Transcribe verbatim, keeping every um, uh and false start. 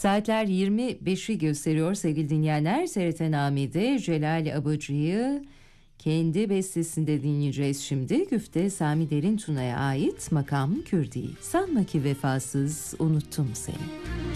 Saatler yirmi beşi gösteriyor sevgili dinleyenler. S R T Nami'de Celal Abacı'yı kendi bestesinde dinleyeceğiz şimdi. Güfte Sami Derin Tuna'ya ait Makam-ı Kürdi. Sanma ki vefasız unuttum seni.